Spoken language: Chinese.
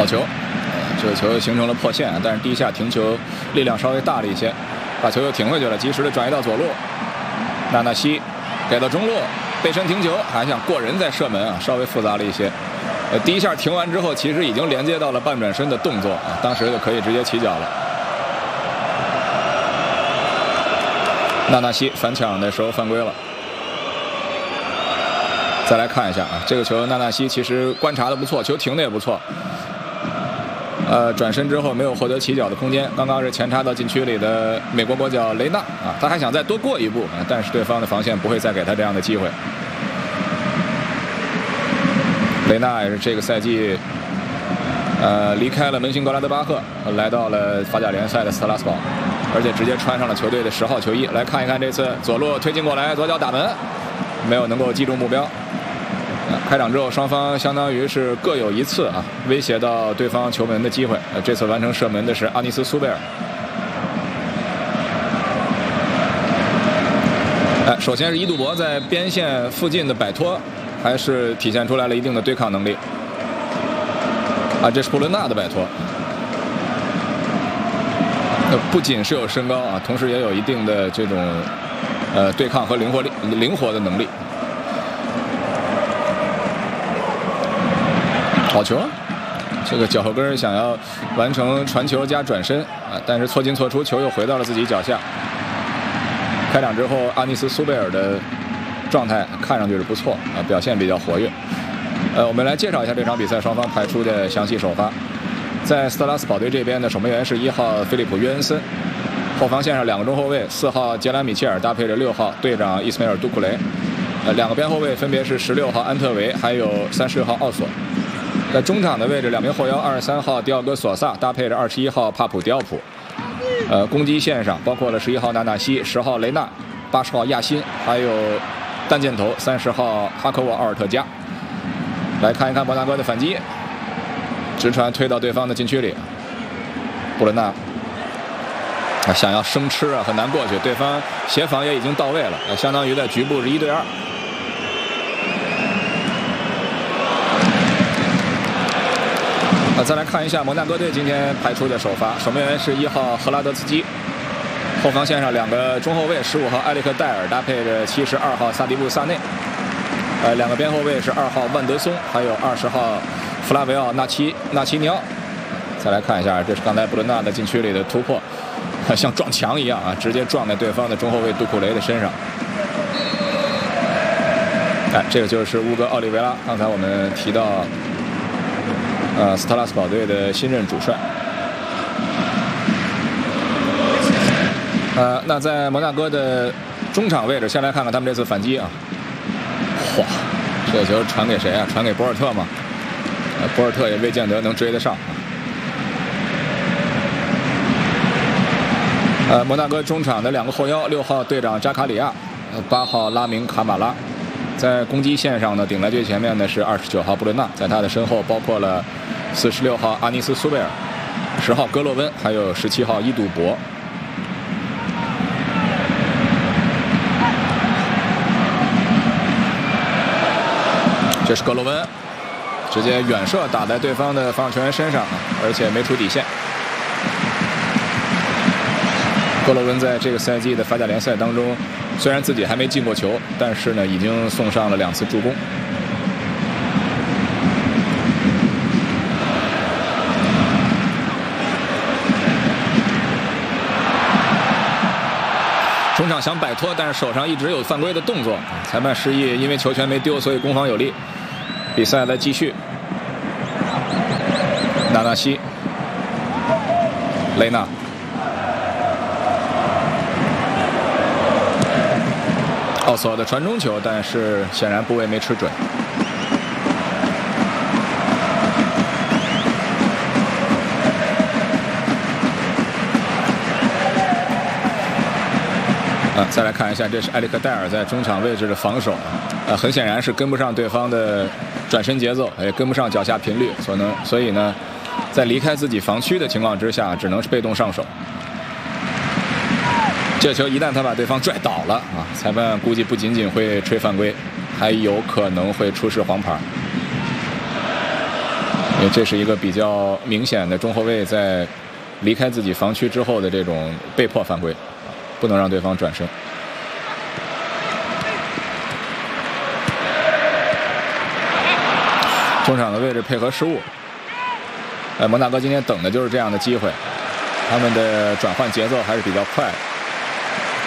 好球，这个球形成了破线，但是第一下停球力量稍微大了一些，把球又停回去了，及时的转移到左路，纳纳西给到中路，背身停球，还想过人再射门啊，稍微复杂了一些。第一下停完之后，其实已经连接到了半转身的动作啊，当时就可以直接起脚了。纳纳西反抢的时候犯规了。再来看一下啊，这个球纳纳西其实观察的不错，球停的也不错。转身之后没有获得起脚的空间，刚刚是前插到禁区里的美国国脚雷纳啊，他还想再多过一步啊，但是对方的防线不会再给他这样的机会。雷纳也是这个赛季，离开了门兴格拉德巴赫，来到了法甲联赛的斯特拉斯堡，而且直接穿上了球队的10号球衣。来看一看这次左路推进过来，左脚打门，没有能够击中目标。开场之后，双方相当于是各有一次啊威胁到对方球门的机会。这次完成射门的是阿尼斯苏贝尔。首先是伊杜博在边线附近的摆脱，还是体现出来了一定的对抗能力。这是布伦纳的摆脱。不仅是有身高啊，同时也有一定的这种对抗和灵活的能力。好球，这个脚后跟想要完成传球加转身啊，但是错进错出，球又回到了自己脚下。开场之后，阿尼斯苏贝尔的状态看上去是不错啊，表现比较活跃。我们来介绍一下这场比赛双方派出的详细首发。在斯特拉斯堡队这边的守门员是1号菲利普约恩森，后防线上2个中后卫，4号杰兰米切尔搭配着6号队长伊斯梅尔杜库雷，2个边后卫分别是16号安特维还有36号奥索。在中场的位置，2名后腰23号迪奥戈索萨搭配着21号帕普迪奥普。攻击线上包括了11号纳纳西、10号雷纳、80号亚辛，还有单箭头30号哈科沃奥尔特加。来看一看摩纳哥的反击，直传推到对方的禁区里，布伦纳想要生吃啊，很难过去，对方协防也已经到位了，相当于在局部是1对2。再来看一下摩纳哥队今天派出的首发，守门员是1号赫拉德茨基，后防线上2个中后卫15号埃里克戴尔搭配着72号萨迪布萨内，2个边后卫是2号万德松还有20号弗拉维奥纳奇尼奥。再来看一下，这是刚才布伦纳的禁区里的突破，像撞墙一样啊，直接撞在对方的中后卫杜库雷的身上。这个就是乌戈奥利维拉，刚才我们提到斯特拉斯堡队的新任主帅。那在摩纳哥的中场位置，先来看看他们这次反击啊。嚯，这个球传给谁啊？传给博尔特吗？博尔特也未见得能追得上。摩纳哥中场的2个后腰，6号队长扎卡里亚，8号拉明卡马拉。在攻击线上呢，顶在最前面的是29号布伦纳，在他的身后包括了46号阿尼斯苏贝尔、10号格洛温，还有17号伊杜博。这是格洛温，直接远射打在对方的防守球员身上，而且没出底线。格洛温在这个赛季的法甲联赛当中，虽然自己还没进过球，但是呢，已经送上了2次助攻。中场想摆脱，但是手上一直有犯规的动作，裁判示意因为球权没丢，所以攻防有利。比赛来继续，纳纳西、雷纳。奥索的传中球，但是显然部位没吃准。再来看一下，这是埃里克戴尔在中场位置的防守，很显然是跟不上对方的转身节奏，也跟不上脚下频率，所以呢，在离开自己防区的情况之下，只能是被动上手。这球一旦他把对方拽倒了啊，裁判估计不仅仅会吹犯规，还有可能会出示黄牌。 因为这是一个比较明显的中后卫在离开自己防区之后的这种被迫犯规，不能让对方转身。中场的位置配合失误，摩纳哥今天等的就是这样的机会，他们的转换节奏还是比较快的。